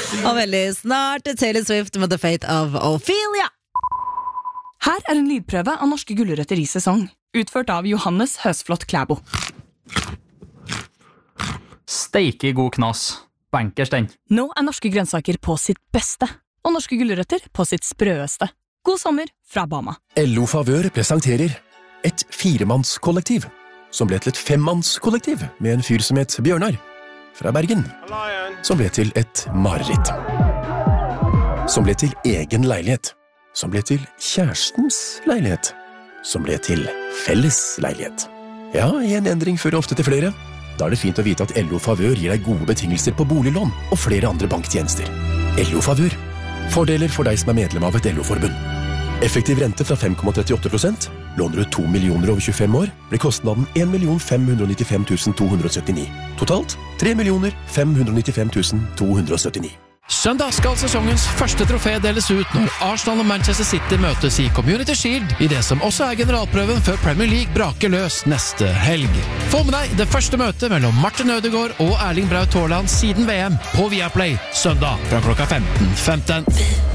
Og veldig snart Taylor Swift med The Fate of Ophelia. Her en lydprøve av norske gulrøtter i sesong, utført av Johannes Høsflot Klæbo. Steike god knas. Bankers den. Nå norske grønnsaker på sitt beste, og norske gulrøtter på sitt sprøeste. God sommer fra Bama. LO Favør presenterer et 4-mannskollektiv, som ble til et 5-mannskollektiv med en fyr som het Bjørnar, fra Bergen, som ble til et mareritt. Som ble til egen leilighet, som ble til kjærestens leilighet, som ble til felles leilighet. Ja, en endring fører ofte til flere. Da det fint å vite at LO Favør gir deg gode betingelser på boliglån og flere andre banktjenester. LO Favør. Fordeler for deg som medlem av et LO-forbund. Effektiv rente fra 5,38%. Låner du 2 millioner over 25 år, blir kostnaden 1.595.279. Totalt 3.595.279. Søndag skal sesongens første trofé deles ut når Arsenal og Manchester City møtes i Community Shield i det som også generalprøven før Premier League braker løs neste helg. Få med deg det første møtet mellom Martin Ødegaard og Erling Braut Haaland siden VM på Viaplay søndag fra klokka 15:15.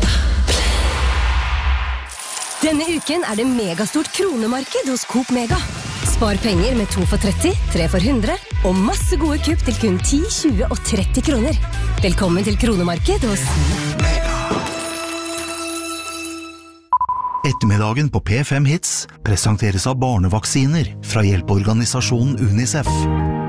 Denne uken det megastort kronemarked hos Coop Mega. Spar penger med 2 for 30, 3 for 100 og masse gode kupp til kun 10, 20 og 30 kroner. Velkommen til kronemarked hos Mega. Ettermiddagen på P5 Hits presenteres av barnevaksiner fra hjelpeorganisasjonen UNICEF.